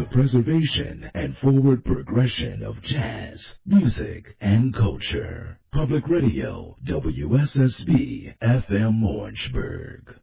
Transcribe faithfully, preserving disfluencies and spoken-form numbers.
the preservation and forward progression of jazz, music, and culture. Public Radio, W S S B F M Orangeburg.